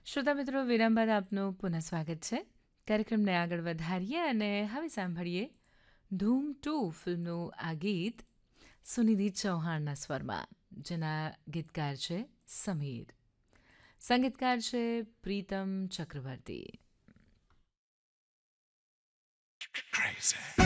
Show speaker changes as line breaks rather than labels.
શ્રોતા મિત્રો, વિરામ બાદ આપનું પુનઃ સ્વાગત છે. કાર્યક્રમને આગળ વધારીએ અને હવે સાંભળીએ ધૂમ 2 ફિલ્મનું આ ગીત સુનિધિ ચૌહાણના સ્વરમાં, જેના ગીતકાર છે સમીર, સંગીતકાર છે પ્રીતમ ચક્રવર્તી.
Crazy.